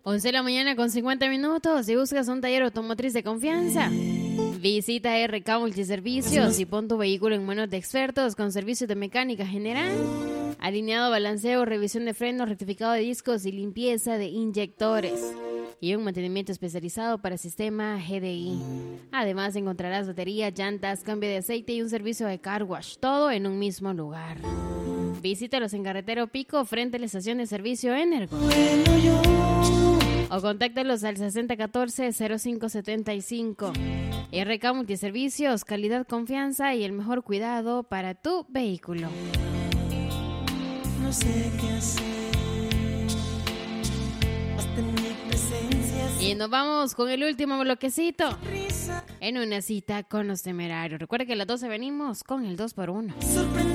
11 de la mañana con 50 minutos. Si buscas un taller automotriz de confianza, visita RK Multiservicios y pon tu vehículo en manos de expertos con servicios de mecánica general, alineado, balanceo, revisión de frenos, rectificado de discos y limpieza de inyectores. Y un mantenimiento especializado para sistema GDI. Además encontrarás baterías, llantas, cambio de aceite y un servicio de car wash, todo en un mismo lugar. Visítalos en Carretero Pico, frente a la estación de servicio Energo. O contáctalos al 6014-0575. RK Multiservicios, calidad, confianza y el mejor cuidado para tu vehículo. No sé qué hacer. Y nos vamos con el último bloquecito en una cita con los Temerarios. Recuerda que a las 12 venimos con el 2x1.